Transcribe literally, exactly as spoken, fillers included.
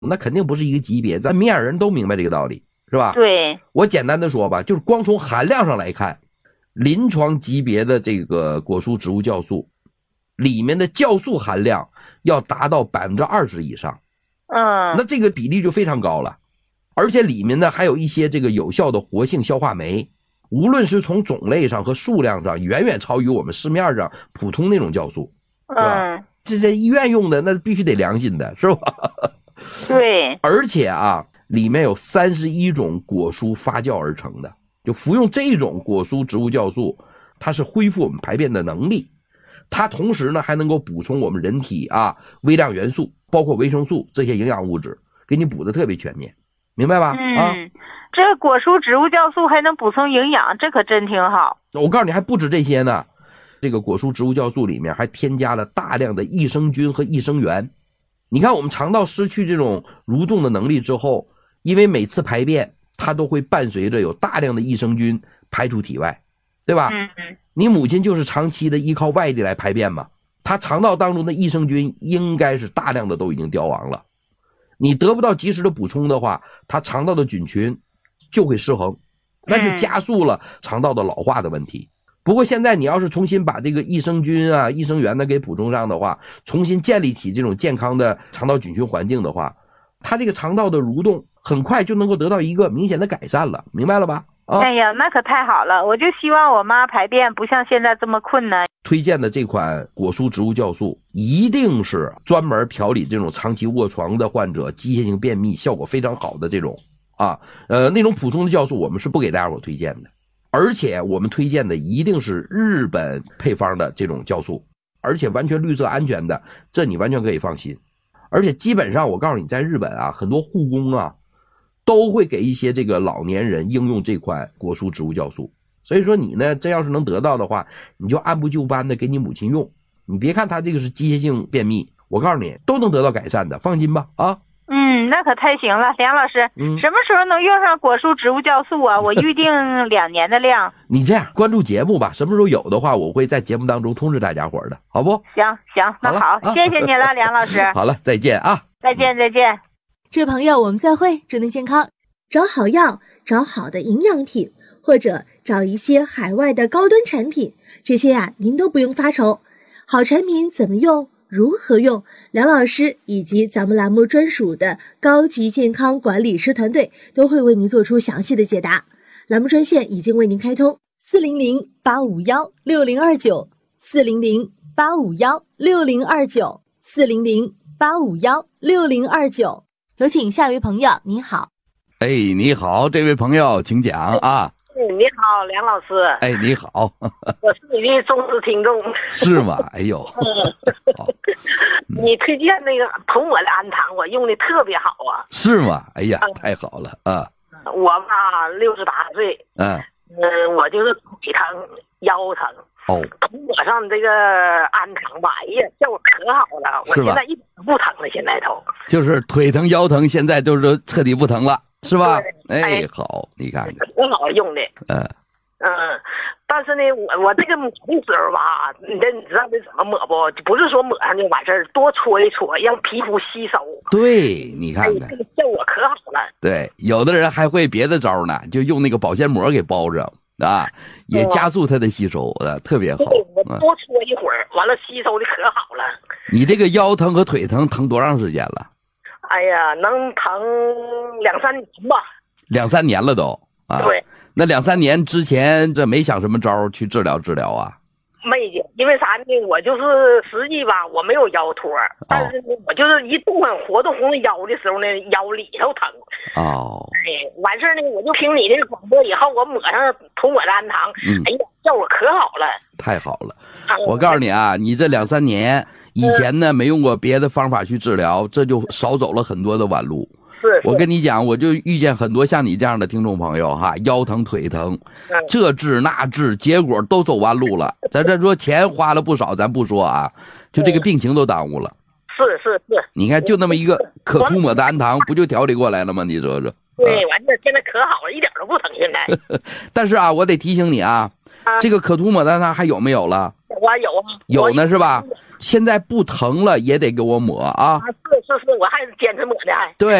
那肯定不是一个级别，咱明眼人都明白这个道理，是吧？ 对， 我简单的说吧，就是光从含量上来看，临床级别的这个果蔬植物酵素里面的酵素含量要达到百分之二十以上， 嗯， 那这个比例就非常高了。而且里面呢还有一些这个有效的活性消化酶，无论是从种类上和数量上，远远超于我们市面上普通那种酵素，是吧？ 嗯， 这在医院用的那必须得良心的，是吧？ 对， 而且啊，里面有三十一种果蔬发酵而成的，就服用这种果蔬植物酵素，它是恢复我们排便的能力，它同时呢还能够补充我们人体啊微量元素，包括维生素这些营养物质，给你补的特别全面，明白吧？ 嗯， 啊， 这果蔬植物酵素还能补充营养，这可真挺好。 我告诉你还不止这些呢，这个果蔬植物酵素里面还添加了大量的益生菌和益生元。你看我们肠道失去这种蠕动的能力之后，因为每次排便它都会伴随着有大量的益生菌排出体外，对吧？ 嗯嗯， 你母亲就是长期的依靠外力来排便嘛，她肠道当中的益生菌应该是大量的都已经凋亡了，你得不到及时的补充的话，她肠道的菌群就会失衡，那就加速了肠道的老化的问题。不过现在你要是重新把这个益生菌啊、益生元呢给补充上的话，重新建立起这种健康的肠道菌群环境的话，它这个肠道的蠕动很快就能够得到一个明显的改善了，明白了吧？啊， 哎呀，那可太好了！我就希望我妈排便不像现在这么困难。 推荐的这款果蔬植物酵素一定是专门调理这种长期卧床的患者机械性便秘效果非常好的这种啊，呃，那种普通的酵素我们是不给大家伙推荐的。而且我们推荐的一定是日本配方的这种酵素，而且完全绿色安全的，这你完全可以放心。而且基本上我告诉你，在日本啊，很多护工啊都会给一些这个老年人应用这款果蔬植物酵素。所以说你呢，真要是能得到的话，你就按部就班的给你母亲用。你别看他这个是机械性便秘，我告诉你都能得到改善的，放心吧啊。 嗯，那可太行了，梁老师， 嗯， 什么时候能用上果蔬植物酵素啊？我预定两年的量。 你这样关注节目吧，什么时候有的话，我会在节目当中通知大家伙的，好不？ 行行，那好， 好谢谢你了，梁老师。 好了，再见啊！ 再见再见。 这位朋友，我们再会，祝您健康。找好药，找好的营养品，或者找一些海外的高端产品，这些呀、啊，您都不用发愁。好产品怎么用？如何用？梁老师以及咱们栏目专属的高级健康管理师团队都会为您做出详细的解答。栏目专线已经为您开通：四零零八五幺六零二九，四零零八五幺六零二九，四零零八五幺六零二九。有请下一位朋友，你好。 哎，你好，这位朋友，请讲啊。 你好，梁老师。 哎，你好， 我是你的忠实听众。 是吗？哎呦，好， 你推荐那个涂抹的氨糖，我用的特别好啊。 是吗？哎呀，太好了啊！ 我吧，六十八岁， 嗯嗯，我就是腿疼、腰疼。 哦， 涂抹上这个氨糖吧，哎呀，效果可好了。我现在一点都不疼了，现在都就是腿疼、腰疼，现在都是彻底不疼了。是吧？哎，好，你看看， 挺好用的。 嗯嗯，但是呢，我我这个抹的时候吧，你这你知道这怎么抹不？不是说抹上就完事儿，多搓一搓，让皮肤吸收。 对，你看看， 哎、这个效果可好了。 对，有的人还会别的招呢，就用那个保鲜膜给包着啊，也加速它的吸收的，特别好。 我多搓一会儿，完了吸收的可好了。 你这个腰疼和腿疼疼多长时间了？ 哎呀，能疼两三年吧。 两三年了都啊？ 对。 那两三年之前，这没想什么招去治疗治疗啊？ 没的，因为啥呢？我就是实际吧，我没有腰托，但是呢，我就是一动活动活动腰的时候呢，腰里头疼。 哦。 哎，完事儿呢，我就听你这个广播以后，我抹上涂抹的氨糖， 嗯， 哎呀，效果可好了。 太好了！我告诉你啊，你这两三年。以前呢没用过别的方法去治疗，这就少走了很多的弯路。 是， 我跟你讲，我就遇见很多像你这样的听众朋友哈，腰疼腿疼， 嗯、 这治那治，结果都走弯路了。咱这说钱花了不少，咱不说啊，就这个病情都耽误了。 是是是， 你看就那么一个可涂抹的氨糖，不就调理过来了吗？你说说。 对，完事现在可好了，一点都不疼现在。 但是啊，我得提醒你啊，啊这个可涂抹的氨糖还有没有了？ 有啊有啊， 有呢是吧？现在不疼了也得给我抹啊！ 是是是，我还坚持抹呢，还。 对。